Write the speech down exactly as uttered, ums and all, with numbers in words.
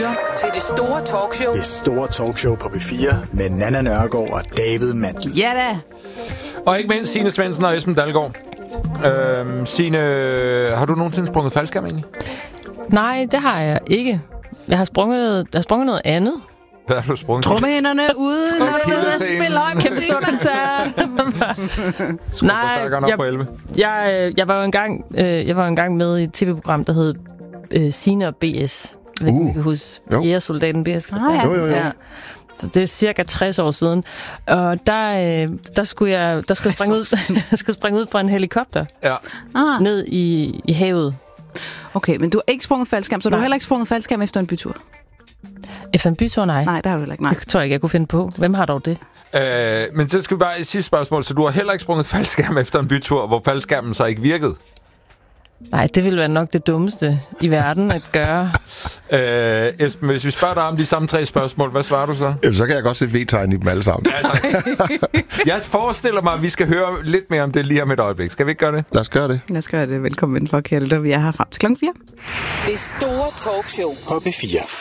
lytter til Det Store Talkshow. Det Store Talkshow på B fire med Nanna Nørgaard og David Mandel. Ja da. Og ikke mindst Signe Svendsen og Esben Dalgaard. Øhm, Signe, har du nogensinde sprunget faldskærm egentlig? Nej, det har jeg ikke. Jeg har sprunget, jeg har sprunget noget andet. Hvad har du sprunget? Trummehænderne ude, når du er ude at spille højt musik. Kæmpe stor koncert. Nej, jeg, jeg, jeg var jo engang, øh, jeg var jo engang med i et tv-program, der hed øh, Signe og B S. Jeg ved ikke, om I kan huske Jægersoldaten B S. Ah, ja. Jo, jo, jo. Ja. Det er cirka tres år siden. Og der, øh, der skulle jeg, der skulle jeg springe ud, jeg skulle springe ud fra en helikopter. Ja. Ah. Ned i, i havet. Okay, men du har ikke sprunget faldskærm, så Nej. du har heller ikke sprunget faldskærm efter en bytur? Efter en bytur, nej. Nej, det har du heller ikke. Nej. Det tror jeg ikke, jeg kunne finde på. Hvem har dog det? Øh, men så skal vi bare et sidste spørgsmål. Så du har heller ikke sprunget faldskærm efter en bytur, hvor faldskærmen så ikke virkede? Nej, det ville være nok det dummeste i verden at gøre. Øh, Esben, hvis vi spørger dig om de samme tre spørgsmål, hvad svarer du så? Jamen, så kan jeg godt se V-tegn i dem alle sammen. Jeg forestiller mig, at vi skal høre lidt mere om det lige om et øjeblik. Skal vi ikke gøre det? Lad os gøre det. Lad os gøre det. Velkommen indenfor, kære lytter. Vi er her frem til klokken fire. Det Store Talkshow På B fire.